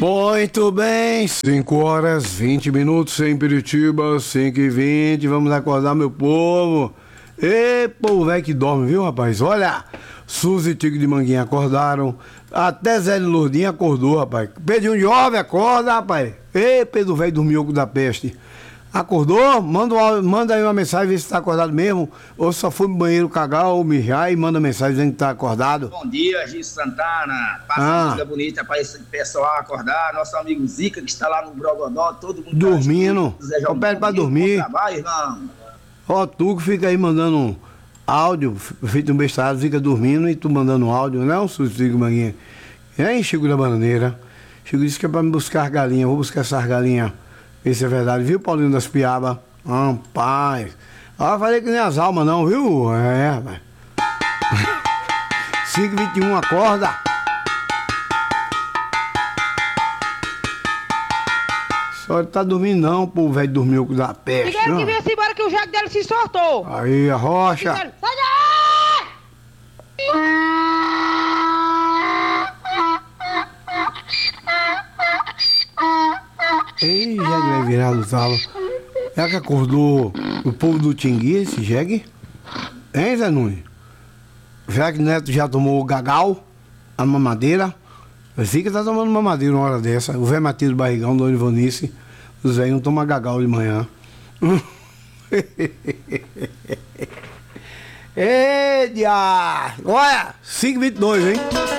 Muito bem, 5 horas 20 minutos em Piritiba, 5h20, vamos acordar meu povo. Ê, povo velho que dorme, viu, rapaz? Olha, Suzy e Tigre de Manguinha acordaram, até Zé de Lourdinha acordou, rapaz. Pedrinho de Jovem, acorda, rapaz. Ê, Pedro velho dormiu da peste. Acordou? Manda aí uma mensagem, vê se tá acordado mesmo, ou só foi no banheiro cagar ou mijar e manda mensagem dizendo que tá acordado. Bom dia, Gil Santana. Passa uma música bonita para esse pessoal acordar. Nosso amigo Zica, que está lá no Brogodó, todo mundo dormindo. Só pede pra dormir. Trabalho, irmão. Ó, tu que fica aí mandando um áudio, feito um bestardo, fica dormindo e tu mandando um áudio, não, Chico Manguinha? Hein, Chico da Bananeira? Chico disse que é pra me buscar galinha, vou buscar essas galinhas. Isso é verdade, viu, Paulinho das Piabas? Rapaz. Ah, falei que nem as almas não, viu? É, velho. 5h21, acorda. A senhora tá dormindo não, pô, o velho dormiu com da peste. Diga que vem-se embora que o jegue dele se soltou. Aí, a rocha. Sai daí! Ei, jegue vai virar do talo. É que acordou o povo do Tingui, esse jegue? Hein, Zé Nunes? Já que Neto já tomou o gagal, a mamadeira, fica tá tomando mamadeira uma hora dessa. O velho Matheus do Barrigão, Dona Ivanice, os velhos não tomam gagal de manhã. Ei, diabo! Olha, 5h22, hein?